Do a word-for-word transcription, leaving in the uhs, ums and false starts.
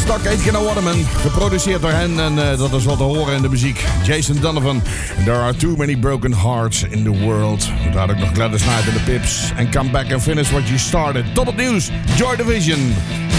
Stock Aitken en Waterman. Geproduceerd door hen en uh, dat is wat te horen in de muziek. Jason Donovan. There are too many broken hearts in the world. Daar ook nog Gladys Knight en de Pips. En Come Back and Finish What You Started. Tot het nieuws. Joy Division.